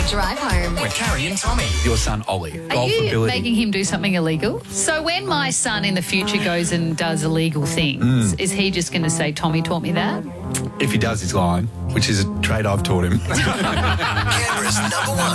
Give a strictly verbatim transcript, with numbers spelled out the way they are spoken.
Drive home. With Carrie and Tommy. Your son, Ollie. Are Golf you ability. making him do something illegal? So when my son in the future goes and does illegal things, Mm. is he just going to say, Tommy taught me that? If he does, he's lying, which is a trait I've taught him. Canberra's number one